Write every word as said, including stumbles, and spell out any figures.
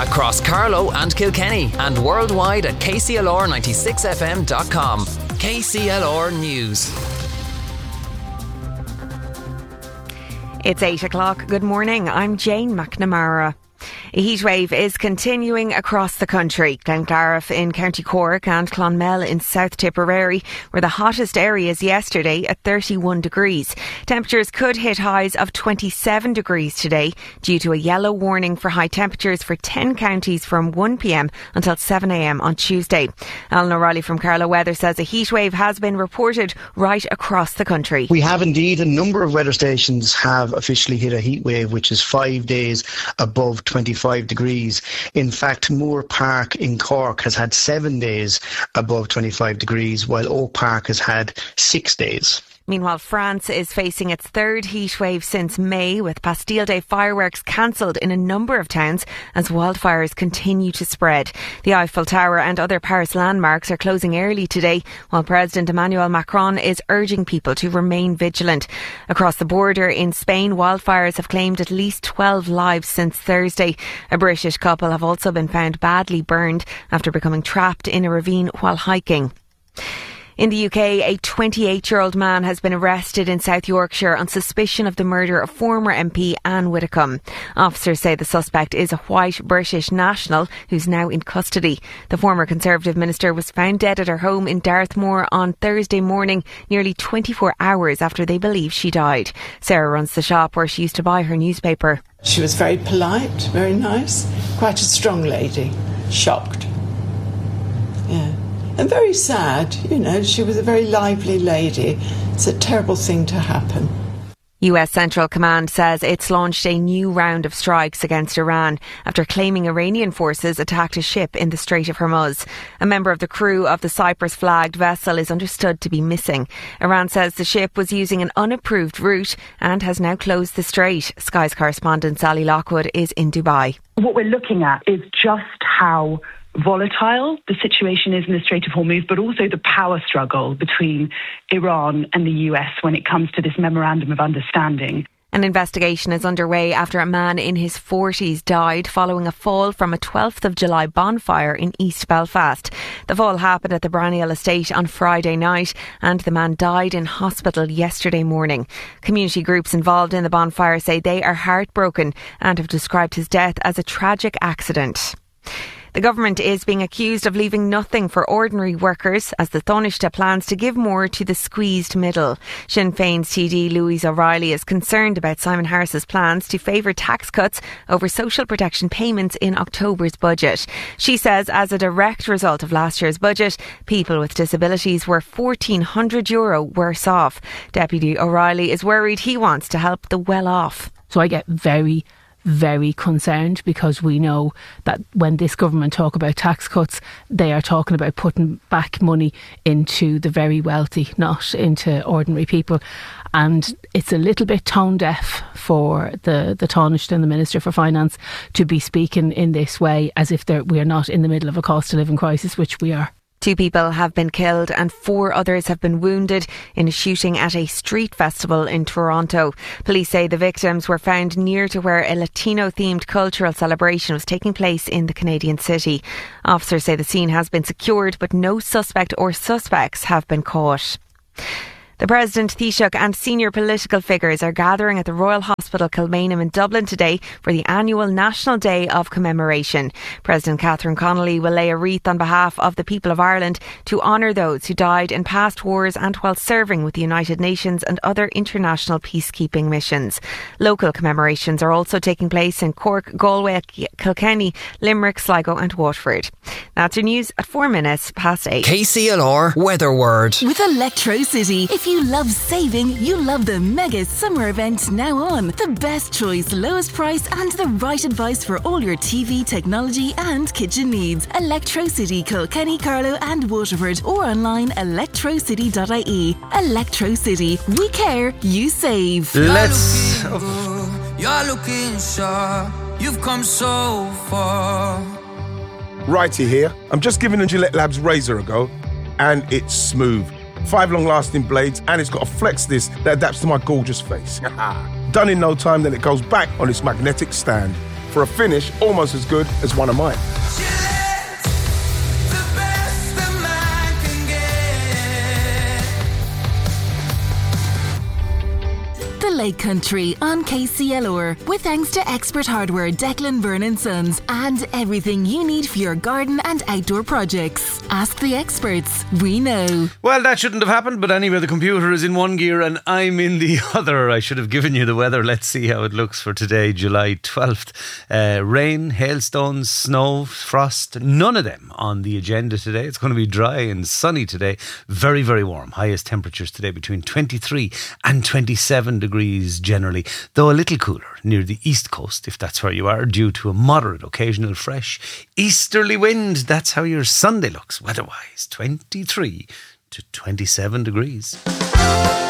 across Carlow and Kilkenny and worldwide at k c l r ninety-six f m dot com. K C L R News. It's eight o'clock. Good morning. I'm Jane McNamara. A heatwave is continuing across the country. Glengarriff in County Cork and Clonmel in South Tipperary were the hottest areas yesterday at thirty-one degrees. Temperatures could hit highs of twenty-seven degrees today due to a yellow warning for high temperatures for ten counties from one p m until seven a m on Tuesday. Alan O'Reilly from Carlow Weather says a heatwave has been reported right across the country. We have indeed. A number of weather stations have officially hit a heatwave, which is five days above twenty-five degrees. In fact, Moore Park in Cork has had seven days above twenty-five degrees, while Oak Park has had six days. Meanwhile, France is facing its third heatwave since May, with Bastille Day fireworks cancelled in a number of towns as wildfires continue to spread. The Eiffel Tower and other Paris landmarks are closing early today, while President Emmanuel Macron is urging people to remain vigilant. Across the border in Spain, wildfires have claimed at least twelve lives since Thursday. A British couple have also been found badly burned after becoming trapped in a ravine while hiking. In the U K, a twenty-eight-year-old man has been arrested in South Yorkshire on suspicion of the murder of former M P Anne Widdecombe. Officers say the suspect is a white British national who's now in custody. The former Conservative minister was found dead at her home in Dartmoor on Thursday morning, nearly twenty-four hours after they believe she died. Sarah runs the shop where she used to buy her newspaper. She was very polite, very nice, quite a strong lady. Shocked. Yeah. And very sad, you know, she was a very lively lady. It's a terrible thing to happen. U S Central Command says it's launched a new round of strikes against Iran after claiming Iranian forces attacked a ship in the Strait of Hormuz. A member of the crew of the Cyprus-flagged vessel is understood to be missing. Iran says the ship was using an unapproved route and has now closed the strait. Sky's correspondent Sally Lockwood is in Dubai. What we're looking at is just how volatile the situation is in the Strait of Hormuz, but also the power struggle between Iran and the U S when it comes to this memorandum of understanding. An investigation is underway after a man in his forties died following a fall from a twelfth of July bonfire in East Belfast. The fall happened at the Branniel estate on Friday night and the man died in hospital yesterday morning. Community groups involved in the bonfire say they are heartbroken and have described his death as a tragic accident. The government is being accused of leaving nothing for ordinary workers as the Taoiseach plans to give more to the squeezed middle. Sinn Féin's T D Louise O'Reilly is concerned about Simon Harris's plans to favour tax cuts over social protection payments in October's budget. She says as a direct result of last year's budget, people with disabilities were fourteen hundred euro worse off. Deputy O'Reilly is worried he wants to help the well-off. So I get very very concerned because we know that when this government talk about tax cuts, they are talking about putting back money into the very wealthy, not into ordinary people. And it's a little bit tone deaf for the, the Taoiseach and the Minister for Finance to be speaking in this way as if we are not in the middle of a cost of living crisis, which we are. Two people have been killed and four others have been wounded in a shooting at a street festival in Toronto. Police say the victims were found near to where a Latino-themed cultural celebration was taking place in the Canadian city. Officers say the scene has been secured, but no suspect or suspects have been caught. The President, Taoiseach and senior political figures are gathering at the Royal Hospital Kilmainham in Dublin today for the annual National Day of Commemoration. President Catherine Connolly will lay a wreath on behalf of the people of Ireland to honour those who died in past wars and while serving with the United Nations and other international peacekeeping missions. Local commemorations are also taking place in Cork, Galway, Kilkenny, Limerick, Sligo and Waterford. That's your news at four minutes past eight. K C L R Weather Word. With Electrocity, if you love saving, you love the mega summer event now on. The best choice, lowest price and the right advice for all your T V, technology and kitchen needs. Electrocity, Kilkenny, Carlow and Waterford, or online electrocity dot I E. Electrocity. We care, you save. Let's... Oh. You're looking sharp. You've come so far. Righty here. I'm just giving the Gillette Labs razor a go and it's smooth. Five long-lasting blades and it's got a flex disc that adapts to my gorgeous face. Done in no time, then it goes back on its magnetic stand. for a finish almost as good as one of mine. The Lake Country on K C L R, with thanks to Expert Hardware, Declan Byrne and Sons, and everything you need for your garden and outdoor projects. Ask the experts. We know. Well, that shouldn't have happened, but anyway, the computer is in one gear and I'm in the other. I should have given you the weather. Let's see how it looks for today, July twelfth. Uh, rain, hailstones, snow, frost, none of them on the agenda today. It's going to be dry and sunny today. Very, very warm. Highest temperatures today between twenty-three and twenty-seven degrees generally, though a little cooler near the east coast, if that's where you are, due to a moderate occasional fresh easterly wind. That's how your Sunday looks weather-wise, twenty-three to twenty-seven degrees.